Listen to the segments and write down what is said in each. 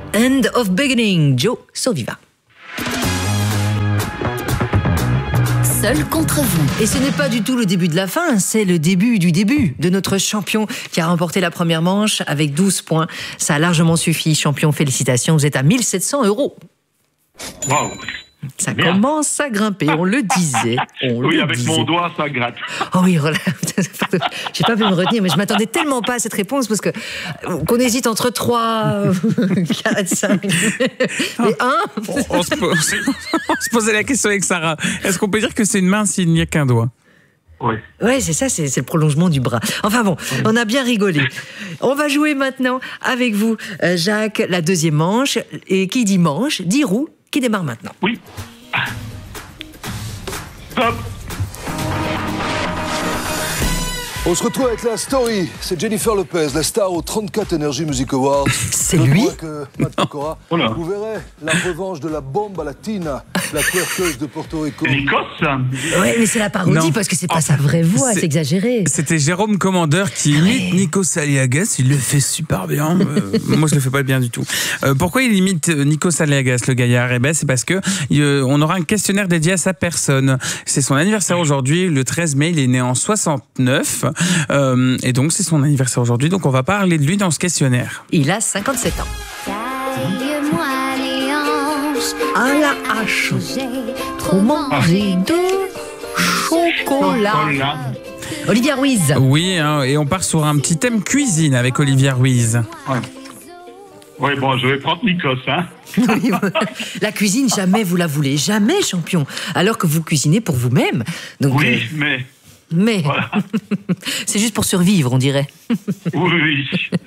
End of Beginning, Joe Soviva. Seul contre vous. Et ce n'est pas du tout le début de la fin, c'est le début du début de notre champion qui a remporté la première manche avec 12 points. Ça a largement suffi, champion, félicitations, vous êtes à 1 700 €. Waouh. Ça commence à grimper, on le disait. Oui, avec mon doigt, ça gratte. Oh oui, voilà. J'ai pas pu me retenir, mais je m'attendais tellement pas à cette réponse parce que qu'on hésite entre 3, 4, 5. Mais 1. On se posait la question avec Sarah. Est-ce qu'on peut dire que c'est une main s'il n'y a qu'un doigt? Oui. Ouais, c'est ça, c'est le prolongement du bras. Enfin bon, on a bien rigolé. On va jouer maintenant avec vous, Jacques, la deuxième manche. Et qui dit manche, dit roue, qui démarre maintenant. Oui. Stop. On se retrouve avec la story. C'est Jennifer Lopez, la star aux 34 Energy Music Awards. C'est lui? Que Matt Pokora, vous verrez la revanche de la bomba latina, la twerkeuse de Porto Rico. Nikos. Ouais, mais c'est la parodie parce que c'est pas sa vraie voix, c'est exagéré. C'était Jérôme Commandeur qui imite Nikos Aliagas. Il le fait super bien. Moi, je le fais pas bien du tout. Pourquoi il imite Nikos Aliagas, le gaillard? Eh ben, c'est parce que on aura un questionnaire dédié à sa personne. C'est son anniversaire aujourd'hui, le 13 mai. Il est né en 69. Et donc, c'est son anniversaire aujourd'hui. Donc, on va parler de lui dans ce questionnaire. Il a 57 ans. Taille-moi les hanches. À la hache, trop manger de chocolat. Olivia Ruiz. Oui, hein, et on part sur un petit thème cuisine avec Olivia Ruiz. Ouais. Oui, bon, je vais prendre Nikos, hein. La cuisine, jamais vous la voulez, jamais, champion. Alors que vous cuisinez pour vous-même. Donc, Oui, mais voilà. C'est juste pour survivre, on dirait. Oui.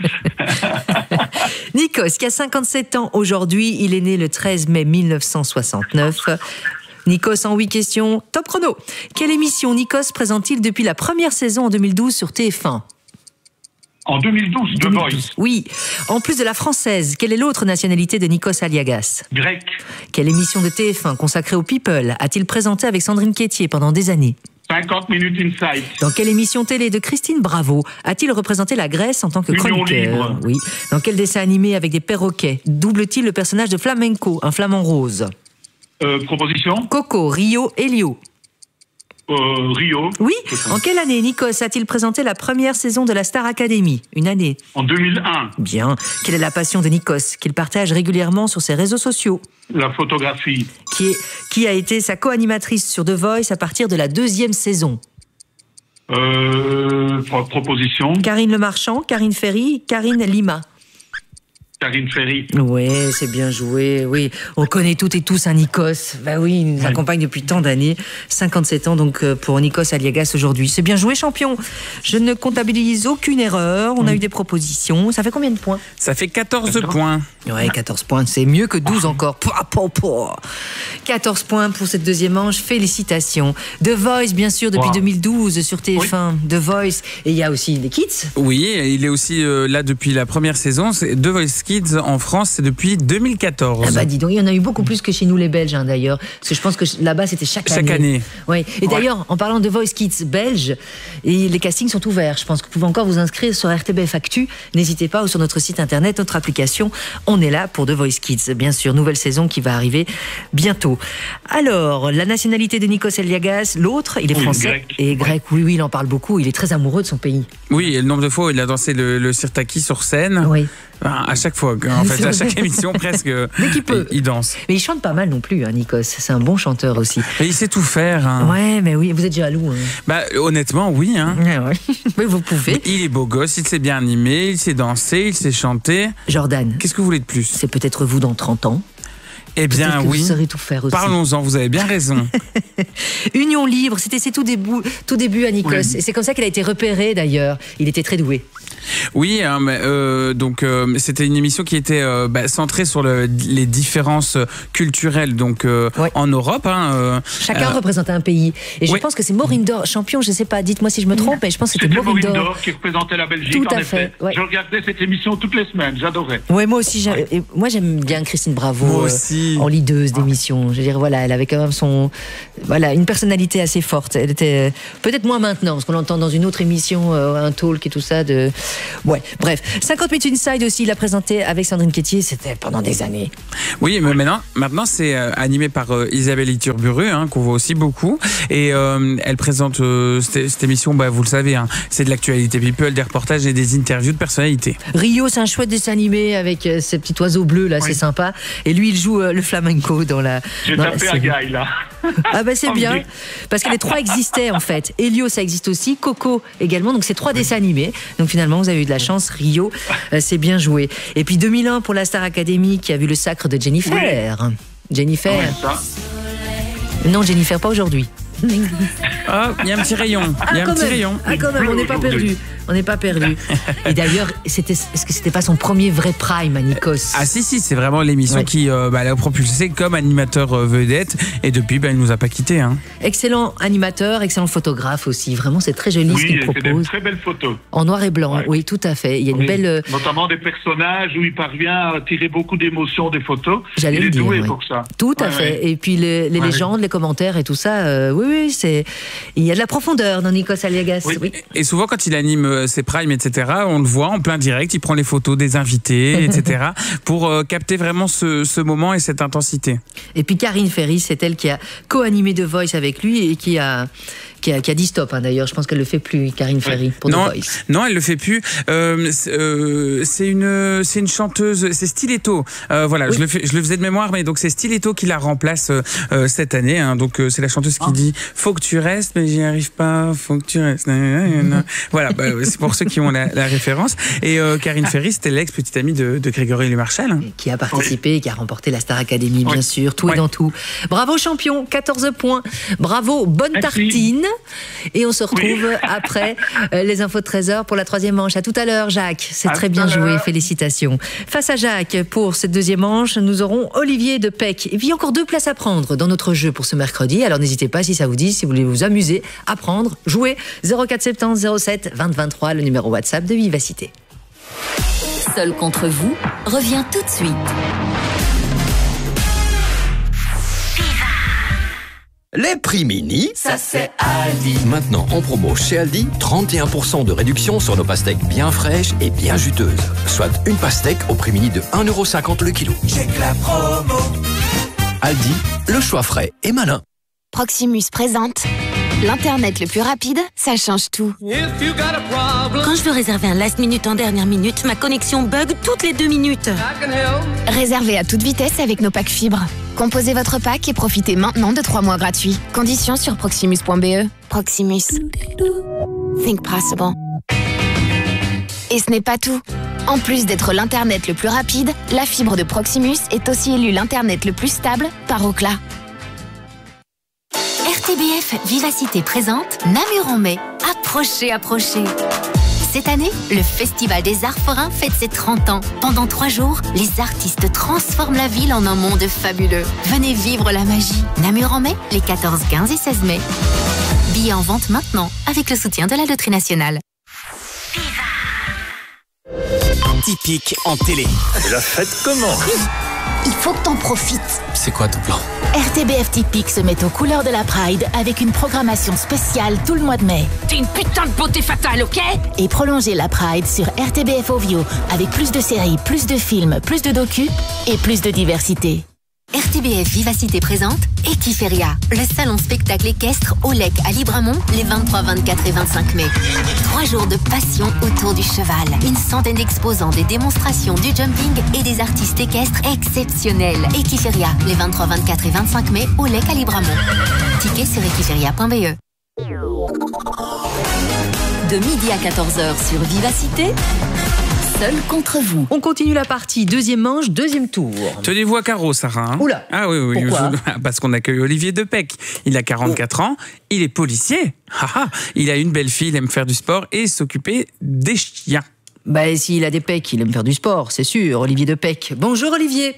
Nikos, qui a 57 ans aujourd'hui, il est né le 13 mai 1969. Nikos en 8 questions, top chrono. Quelle émission Nikos présente-t-il depuis la première saison en 2012 sur TF1 ? En 2012, The Voice. Oui. En plus de la française, quelle est l'autre nationalité de Nikos Aliagas ? Grec. Quelle émission de TF1 consacrée aux people a-t-il présenté avec Sandrine Quétier pendant des années ? 50 minutes inside. Dans quelle émission télé de Christine Bravo a-t-il représenté la Grèce en tant que Union chroniqueur ? Libre. Oui. Dans quel dessin animé avec des perroquets double-t-il le personnage de Flamenco, un flamant rose ? Proposition. Coco, Rio, Elio. Rio. Oui. En quelle année Nikos a-t-il présenté la première saison de la Star Academy ? Une année. En 2001. Bien. Quelle est la passion de Nikos qu'il partage régulièrement sur ses réseaux sociaux ? La photographie. Qui a été sa co-animatrice sur The Voice à partir de la 2e saison ? Proposition. Karine Le Marchand, Karine Ferry, Karine Lima. Karine Ferry. Ouais, c'est bien joué, oui. On connaît toutes et tous un Nikos. Bah oui, il nous accompagne depuis tant d'années. 57 ans donc pour Nikos Aliagas aujourd'hui. C'est bien joué, champion. Je ne comptabilise aucune erreur. On a eu des propositions. Ça fait combien de points ? Ça fait 14 points. Ouais, 14 points. C'est mieux que 12 encore. 14 points pour cette deuxième manche. Félicitations. The Voice, bien sûr, depuis 2012 sur TF1. The Voice. Et il y a aussi les Kids. Oui, il est aussi là depuis la première saison. C'est The Voice Kids en France, c'est depuis 2014. Ah bah dis donc, il y en a eu beaucoup plus que chez nous les Belges d'ailleurs. Parce que je pense que là-bas c'était chaque année. Ouais. Et d'ailleurs, en parlant de Voice Kids belges, et les castings sont ouverts. Je pense que vous pouvez encore vous inscrire sur RTBF Actu. N'hésitez pas, ou sur notre site internet, notre application. On est là pour The Voice Kids, bien sûr. Nouvelle saison qui va arriver bientôt. Alors, la nationalité de Nikos Aliagas, l'autre, il est français grec. et grec. Oui, il en parle beaucoup. Il est très amoureux de son pays. Oui, et le nombre de fois où il a dansé le sirtaki sur scène. Oui. À chaque fois, en fait, à chaque émission presque, dès qu'il peut. Il danse. Mais il chante pas mal non plus, hein, Nikos. C'est un bon chanteur aussi. Et il sait tout faire. Hein. Ouais, mais oui, vous êtes jaloux. Hein. Bah, honnêtement, oui. Hein. Ouais. Mais vous pouvez. Il est beau gosse, il s'est bien animé, il sait danser, il sait chanter. Jordan. Qu'est-ce que vous voulez de plus ? C'est peut-être vous dans 30 ans. Eh bien, oui. oui. Vous saurez tout faire aussi. Parlons-en, vous avez bien raison. Union Libre, c'était ses tout début à Nikos. Oui. Et c'est comme ça qu'il a été repéré d'ailleurs. Il était très doué. Oui, hein, donc c'était une émission qui était centrée sur les différences culturelles donc en Europe. Hein, Chacun représentait un pays. Et je pense que c'est Morindor, champion, je ne sais pas, dites-moi si je me trompe, mais je pense que c'était Morindor qui représentait la Belgique. Tout en à effet. fait. Ouais. Je regardais cette émission toutes les semaines, j'adorais. Ouais, moi aussi, moi j'aime bien Christine Bravo. Moi aussi. en leaduse d'émission. Je veux dire, voilà, elle avait quand même une personnalité assez forte. Elle était peut-être moins maintenant, parce qu'on l'entend dans une autre émission, un talk et tout ça. Ouais, bref. 50 minutes Inside aussi, il a présenté avec Sandrine Quétier, c'était pendant des années. Oui, mais maintenant c'est animé par Isabelle Iturburu, qu'on voit aussi beaucoup. Et elle présente cette émission, vous le savez, c'est de l'actualité people, des reportages et des interviews de personnalités. Rio, c'est un chouette dessin animé avec ces petits oiseaux bleus, là, c'est sympa. Et lui, il joue le flamenco dans la. J'ai tapé un gars, là. Ah c'est bien, parce que les 3 existaient en fait. Elio, ça existe aussi, Coco également, donc c'est 3 dessins animés. Donc finalement, vous avez eu de la chance, Rio, c'est bien joué. Et puis 2001 pour la Star Academy qui a vu le sacre de Jennifer. Oui. Jennifer. Non, Jennifer, pas aujourd'hui. Il y a un petit rayon. Quand même, on n'est pas perdu. On n'est pas perdu. Et d'ailleurs, est-ce que c'était pas son premier vrai prime à Nikos? Ah si, c'est vraiment l'émission qui l'a propulsé comme animateur vedette. Et depuis, il nous a pas quittés. Excellent animateur, excellent photographe aussi. Vraiment, c'est très joli ce qu'il propose. Oui, c'est des très belles photos. En noir et blanc, oui, tout à fait. Il y a une belle... Notamment des personnages où il parvient à tirer beaucoup d'émotions des photos. J'allais le dire, doué pour ça. Tout à fait. Et puis les légendes, les commentaires et tout ça, oui, il y a de la profondeur dans Nikos Aliagas. Oui. Et souvent, quand il anime ses primes, etc., on le voit en plein direct, il prend les photos des invités, etc., pour capter vraiment ce moment et cette intensité. Et puis Karine Ferry, c'est elle qui a co-animé The Voice avec lui et qui a dit stop, d'ailleurs. Je pense qu'elle le fait plus, Karine Ferry, pour The Voice. Non, elle le fait plus. C'est une chanteuse, c'est Stiletto. Je le faisais de mémoire, mais donc c'est Stiletto qui la remplace cette année. Donc c'est la chanteuse qui dit « Faut que tu restes, mais j'y arrive pas, faut que tu restes. » Voilà, c'est pour ceux qui ont la référence. Et Karine Ferry, c'était l'ex-petite amie de Grégory LeMarchal. Qui a participé, qui a remporté la Star Academy, bien sûr, tout est dans tout. Bravo champion, 14 points. Bravo, bonne tartine. Et on se retrouve après les infos de 13h pour la 3e manche. À tout à l'heure, Jacques. C'est très bien joué. Félicitations. Face à Jacques, pour cette 2e manche, nous aurons Olivier de Pec. Et puis, encore 2 places à prendre dans notre jeu pour ce mercredi. Alors, n'hésitez pas, si ça vous dit, si vous voulez vous amuser, apprendre, jouer. 0470 07 20 23, le numéro WhatsApp de Vivacité. Seul contre vous revient tout de suite. Les prix mini, ça c'est Aldi. Maintenant en promo chez Aldi, 31% de réduction sur nos pastèques bien fraîches et bien juteuses. Soit une pastèque au prix mini de 1,50€ le kilo. Check la promo. Aldi, le choix frais et malin. Proximus présente l'Internet le plus rapide, ça change tout. Quand je veux réserver un last minute en dernière minute, ma connexion bug toutes les 2 minutes. Réservez à toute vitesse avec nos packs fibres. Composez votre pack et profitez maintenant de 3 mois gratuits. Conditions sur proximus.be. Proximus. Think possible. Et ce n'est pas tout. En plus d'être l'Internet le plus rapide, la fibre de Proximus est aussi élue l'Internet le plus stable par Ookla. RTBF Vivacité présente Namur en mai. Approchez. Cette année, le Festival des Arts Forains fête ses 30 ans. Pendant 3 jours, les artistes transforment la ville en un monde fabuleux. Venez vivre la magie. Namur en mai, les 14, 15 et 16 mai. Billets en vente maintenant, avec le soutien de la Loterie Nationale. Typique en télé. Et la fête commence. Il faut que t'en profites. C'est quoi ton plan? RTBF Typique se met aux couleurs de la Pride avec une programmation spéciale tout le mois de mai. T'es une putain de beauté fatale, ok? Et prolongez la Pride sur RTBF Ovio avec plus de séries, plus de films, plus de docus et plus de diversité. RTBF Vivacité présente Equiferia, le salon spectacle équestre au Lec à Libramont les 23, 24 et 25 mai. 3 jours de passion autour du cheval. Une centaine d'exposants, des démonstrations, du jumping et des artistes équestres exceptionnels. Equiferia, les 23, 24 et 25 mai au Lec à Libramont. Tickets sur equiferia.be. De midi à 14h sur Vivacité. Seul contre vous. On continue la partie, 2e manche, 2e tour. Tenez-vous à carreau, Sarah. Oula. Ah oui. Pourquoi? Parce qu'on accueille Olivier de Pec. Il a 44 ans, il est policier. Il a une belle fille, il aime faire du sport et s'occuper des chiens. S'il a des pecs, il aime faire du sport, c'est sûr. Olivier de Pec. Bonjour Olivier.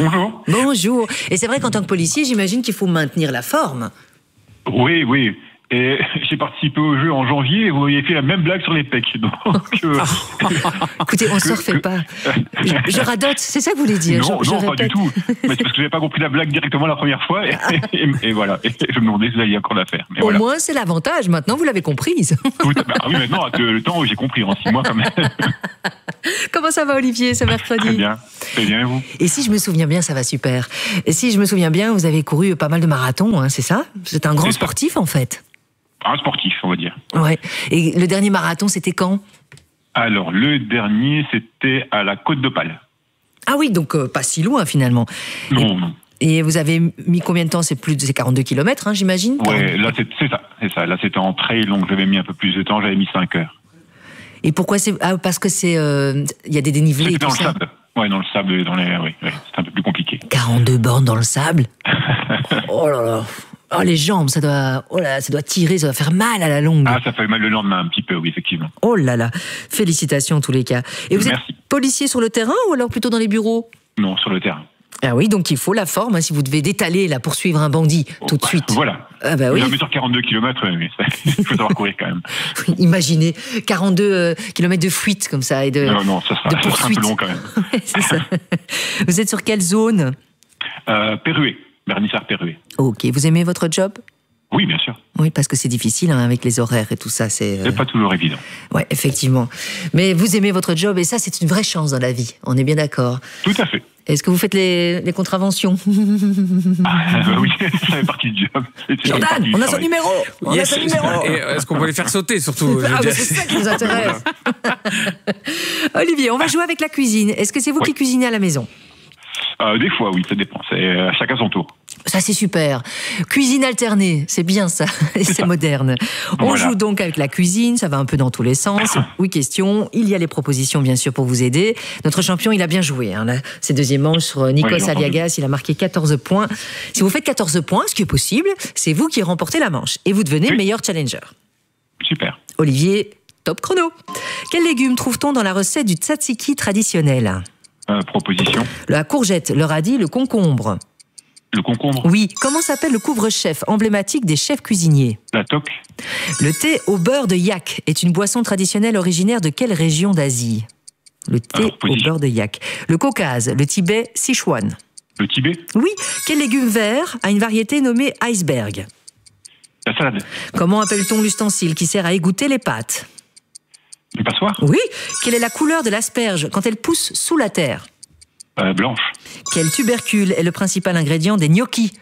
Bonjour. Bonjour. Et c'est vrai qu'en tant que policier, j'imagine qu'il faut maintenir la forme. Oui. Et j'ai participé au jeu en janvier et vous aviez fait la même blague sur les pecs. Donc, écoutez, on ne se refait pas. Je radote, c'est ça que vous voulez dire? Non, pas du tout. Mais c'est parce que j'avais pas compris la blague directement la première fois. Et voilà. Et je me demandais si vous alliez encore la faire. Mais au moins, c'est l'avantage. Maintenant, vous l'avez comprise. Oui, maintenant, le temps, j'ai compris. En 6 mois, quand même. Comment ça va, Olivier, ce mercredi? Très bien. Très bien, et vous? Et si je me souviens bien, ça va super. Et si je me souviens bien, vous avez couru pas mal de marathons, hein, c'est ça? Vous êtes un grand sportif, en fait. Un sportif, on va dire. Ouais. Et le dernier marathon, c'était quand? Alors, le dernier, c'était à la Côte d'Opale. Ah oui, donc pas si loin, finalement. Non. Et vous avez mis combien de temps? C'est 42 km, hein, j'imagine? Ouais, là, c'est ça. Là, c'était en trail, donc j'avais mis un peu plus de temps, j'avais mis 5 heures. Et pourquoi c'est... Ah, parce que c'est... y a des dénivelés et tout ça. Dans le sable. Ouais, dans le sable, oui, c'est un peu plus compliqué. 42 bornes dans le sable. Oh là là. Oh, les jambes, ça doit tirer, ça doit faire mal à la longue. Ah, ça fait mal le lendemain, un petit peu, oui, effectivement. Oh là là. Félicitations en tous les cas. Et vous êtes policier sur le terrain ou alors plutôt dans les bureaux? Non, sur le terrain. Ah oui, donc il faut la forme, hein, si vous devez détaler, là, poursuivre un bandit, tout de suite. Voilà. Ah bah oui. Mais sur 42 km, il faut savoir courir quand même. Imaginez, 42 km de fuite comme ça et de Non, ça sera un peu long quand même. C'est ça. Vous êtes sur quelle zone? Perruet, Vernissard-Perruet. Ok, vous aimez votre job? Oui, bien sûr. Oui, parce que c'est difficile, hein, avec les horaires et tout ça. C'est pas toujours évident. Ouais, effectivement. Mais vous aimez votre job et ça, c'est une vraie chance dans la vie. On est bien d'accord. Tout à fait. Est-ce que vous faites les contraventions? Oui, ça fait partie du job. Jordan, on a son numéro. Et est-ce qu'on peut les faire sauter, surtout? C'est ça qui nous intéresse. Olivier, on va jouer avec la cuisine. Est-ce que c'est vous qui cuisinez à la maison? Des fois, oui, ça dépend. C'est chacun son tour. Ça, c'est super. Cuisine alternée, c'est bien ça. Et c'est moderne. On joue donc avec la cuisine, ça va un peu dans tous les sens. Oui, question. Il y a les propositions, bien sûr, pour vous aider. Notre champion, il a bien joué. Hein, là. Ses deuxièmes manches sur Nikos Aliagas, il a marqué 14 points. Si vous faites 14 points, ce qui est possible, c'est vous qui remportez la manche. Et vous devenez le meilleur challenger. Super. Olivier, top chrono. Quels légumes trouve-t-on dans la recette du tzatziki traditionnel? Proposition. La courgette, le radis, le concombre. Le concombre? Oui. Comment s'appelle le couvre-chef emblématique des chefs cuisiniers? La toque. Le thé au beurre de yak est une boisson traditionnelle originaire de quelle région d'Asie? Le thé au beurre de yak. Le Caucase, le Tibet, Sichuan. Le Tibet? Oui. Quel légume vert a une variété nommée iceberg? La salade. Comment appelle-t-on l'ustensile qui sert à égoutter les pâtes? Une passoire? Oui. Quelle est la couleur de l'asperge quand elle pousse sous la terre? Blanche. Quel tubercule est le principal ingrédient des gnocchis?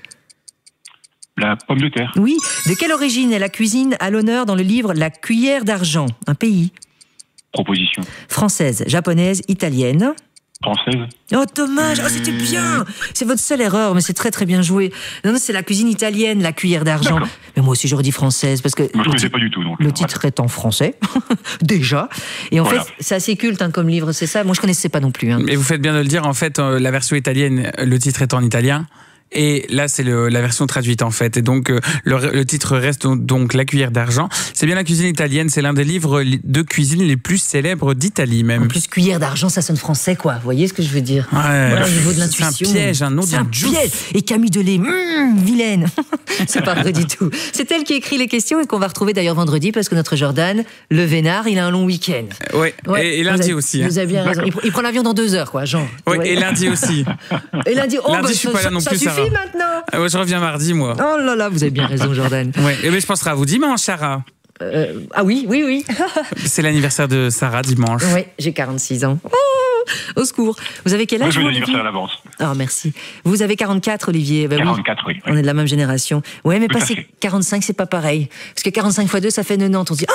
La pomme de terre. Oui. De quelle origine est la cuisine à l'honneur dans le livre La cuillère d'argent? Un pays? Proposition. Française, japonaise, italienne. Française. Oh, dommage. Oh, c'était bien. C'est votre seule erreur, mais c'est très très bien joué. Non, c'est la cuisine italienne, la cuillère d'argent. Mais moi aussi, j'aurais dit française parce que... Moi, je ne connaissais pas du tout. Donc, le titre est en français, déjà. Et en fait, c'est assez culte hein, comme livre, c'est ça. Moi, je ne connaissais pas non plus. Hein. Et vous faites bien de le dire, en fait, la version italienne, le titre est en italien. Et là, c'est la version traduite, en fait. Et donc, le titre reste donc La cuillère d'argent. C'est bien la cuisine italienne. C'est l'un des livres de cuisine les plus célèbres d'Italie, même. En plus, cuillère d'argent, ça sonne français, quoi. Vous voyez ce que je veux dire? Ouais. Voilà, au niveau de l'intuition. C'est un piège, un autre piège. Et Camille Delay, vilaine. C'est pas vrai du tout. C'est elle qui écrit les questions et qu'on va retrouver d'ailleurs vendredi parce que notre Jordan, le vénard, il a un long week-end. Ouais. Et lundi aussi. Vous avez bien raison. Il prend l'avion dans 2 heures, quoi, Jean. Oui, et lundi aussi. Et lundi, je suis pas là non plus, ça suffit maintenant. Je reviens mardi, moi. Oh là là, vous avez bien raison, Jordan. Ouais. Et bien, je penserai à vous dimanche, Sarah. Ah oui. C'est l'anniversaire de Sarah dimanche. Oui, j'ai 46 ans. Oh, au secours. Vous avez quel âge? Moi, je l'anniversaire à l'avance. Oh, merci. Vous avez 44, Olivier. 44, oui. On est de la même génération. Ouais, mais passer 45, c'est pas pareil. Parce que 45 x 2, ça fait 90. On se dit,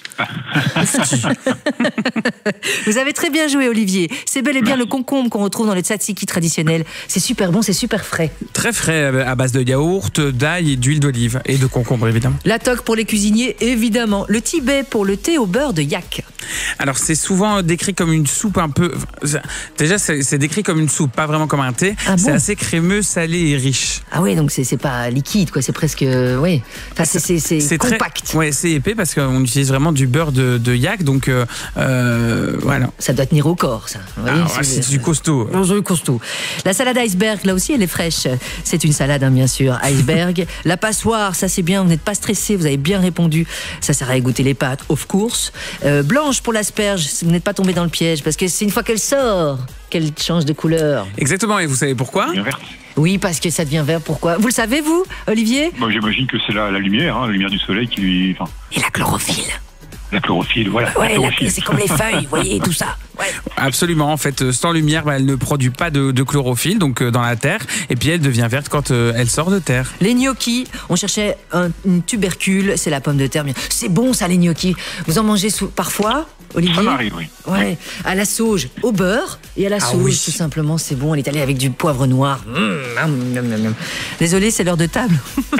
Vous avez très bien joué, Olivier. C'est bel et bien le concombre qu'on retrouve dans les tzatziki traditionnels. C'est super bon, c'est super frais. Très frais, à base de yaourt, d'ail et d'huile d'olive. Et de concombre, évidemment. La toque pour les cuisiniers, évidemment. Le Tibet pour le thé au beurre de yak. Alors, c'est souvent décrit comme une soupe un peu... Déjà, c'est décrit comme une soupe, pas vraiment comme un thé. C'est assez crémeux, salé et riche. Ah oui, donc c'est pas liquide, quoi. C'est presque, oui. Enfin, c'est compact. Oui, c'est épais parce qu'on utilise vraiment du beurre de yak, donc voilà. Ça doit tenir au corps, ça. Vous voyez, c'est du costaud. Du costaud. La salade iceberg, là aussi, elle est fraîche. C'est une salade, bien sûr. Iceberg. La passoire, ça c'est bien. Vous n'êtes pas stressé, vous avez bien répondu. Ça sert à égoutter les pâtes, of course. Blanche pour l'asperge, si vous n'êtes pas tombé dans le piège, parce que c'est une fois qu'elle sort qu'elle change de couleur. Exactement, et vous savez pourquoi ? Oui, parce que ça devient vert. Pourquoi ? Vous le savez, vous, Olivier ? Moi, j'imagine que c'est la lumière, la lumière du soleil qui lui... Et la chlorophylle. La chlorophylle, voilà. Ouais, c'est comme les feuilles, vous voyez, tout ça. Ouais. Absolument, en fait, sans lumière, elle ne produit pas de chlorophylle, donc dans la terre, et puis elle devient verte quand elle sort de terre. Les gnocchis, on cherchait une tubercule, c'est la pomme de terre. C'est bon ça, les gnocchis. Vous en mangez parfois, Olivier ? Ça m'arrive, oui. Ouais, à la sauge, au beurre et à la sauge, tout simplement, c'est bon. On est allé avec du poivre noir. Désolé, c'est l'heure de table.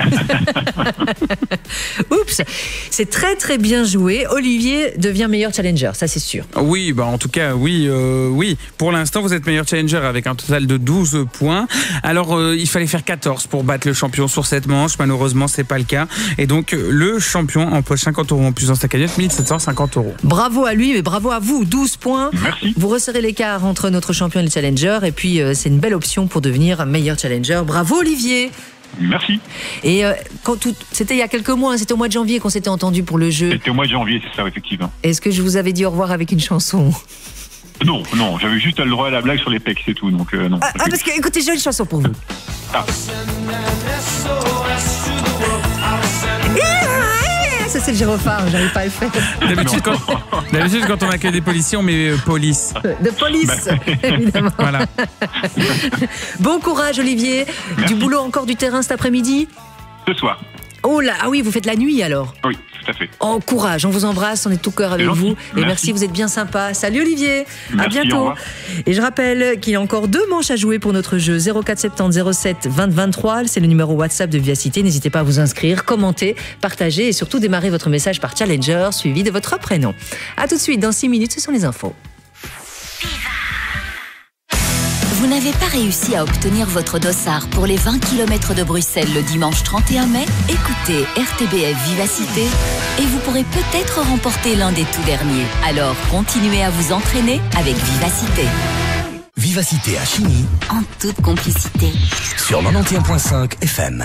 Oups, c'est très très bien joué. Olivier devient meilleur challenger, ça c'est sûr. Oui, en tout cas, oui. Pour l'instant, vous êtes meilleur challenger avec un total de 12 points. Alors, il fallait faire 14 pour battre le champion sur cette manche. Malheureusement, c'est pas le cas. Et donc, le champion empoche 50 € en plus dans sa cagnotte, 1750 €. Bravo à lui, mais bravo à vous, 12 points. Merci. Vous resserrez l'écart entre notre champion et le challenger. Et puis, c'est une belle option pour devenir meilleur challenger. Bravo, Olivier. Merci. Et c'était il y a quelques mois, c'était au mois de janvier qu'on s'était entendu pour le jeu. C'était au mois de janvier, c'est ça, effectivement. Est-ce que je vous avais dit au revoir avec une chanson ? Non, j'avais juste le droit à la blague sur les pecs, c'est tout, donc non. Parce que, écoutez, j'ai une chanson pour vous. Ça, c'est le gyrophare, j'arrive pas à le faire. D'habitude, quand on accueille des policiers, on met police. De police, évidemment. Voilà. Bon courage, Olivier. Merci. Du boulot, encore du terrain cet après-midi ? Ce soir. Oh là, ah oui, vous faites la nuit alors ? Oui, tout à fait. Oh, courage, on vous embrasse, on est tout cœur avec vous. Et merci, vous êtes bien sympa. Salut Olivier, à bientôt. Et je rappelle qu'il y a encore 2 manches à jouer pour notre jeu 04 70 07 20 23. C'est le numéro WhatsApp de Vivacité. N'hésitez pas à vous inscrire, commenter, partager et surtout démarrer votre message par Challenger suivi de votre prénom. A tout de suite, dans 6 minutes, ce sont les infos. Vous n'avez pas réussi à obtenir votre dossard pour les 20 km de Bruxelles le dimanche 31 mai ? Écoutez RTBF Vivacité et vous pourrez peut-être remporter l'un des tout derniers. Alors, continuez à vous entraîner avec Vivacité. Vivacité à Chigny. En toute complicité. Sur 91.5 FM.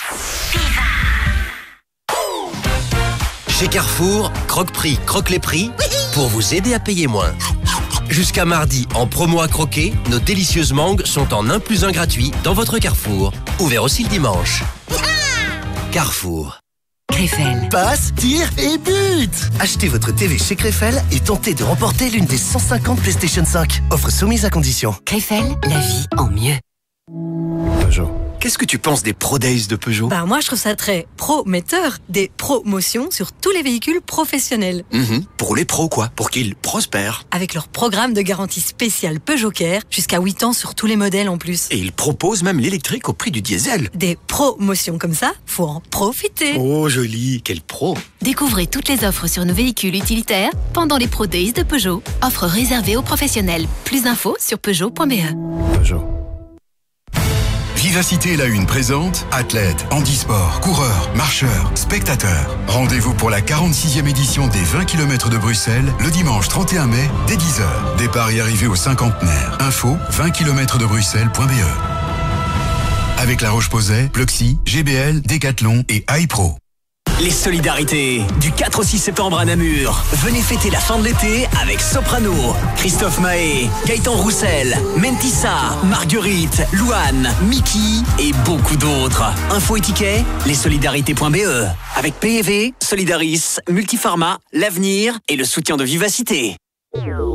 Chez Carrefour, Croque-Prix, croque les prix pour vous aider à payer moins. Jusqu'à mardi, en promo à croquer, nos délicieuses mangues sont en 1 + 1 gratuit dans votre Carrefour. Ouvert aussi le dimanche. Carrefour. Crefel. Passe, tire et but. Achetez votre TV chez Crefel et tentez de remporter l'une des 150 PlayStation 5. Offre soumise à condition. Crefel, la vie en mieux. Peugeot. Qu'est-ce que tu penses des Pro Days de Peugeot ? Moi, je trouve ça très prometteur. Des promotions sur tous les véhicules professionnels. Pour les pros, quoi. Pour qu'ils prospèrent. Avec leur programme de garantie spéciale Peugeot Care, jusqu'à 8 ans sur tous les modèles en plus. Et ils proposent même l'électrique au prix du diesel. Des promotions comme ça, faut en profiter. Oh, joli. Quel pro. Découvrez toutes les offres sur nos véhicules utilitaires pendant les Pro Days de Peugeot. Offre réservée aux professionnels. Plus d'infos sur Peugeot.be. Peugeot. Vivacité la Une présente athlètes, handisport, coureurs, marcheurs, spectateurs. Rendez-vous pour la 46e édition des 20 km de Bruxelles le dimanche 31 mai dès 10h. Départ et arrivée au cinquantenaire. Info 20km-de-Bruxelles.be. Avec La Roche-Posay, Pluxee, GBL, Decathlon et iPro. Les solidarités du 4 au 6 septembre à Namur. Venez fêter la fin de l'été avec Soprano, Christophe Mahé, Gaëtan Roussel, Mentissa, Marguerite, Louane, Mickey et beaucoup d'autres. Info et tickets, lessolidarités.be. Avec PEV, Solidaris, Multipharma, l'Avenir et le soutien de Vivacité.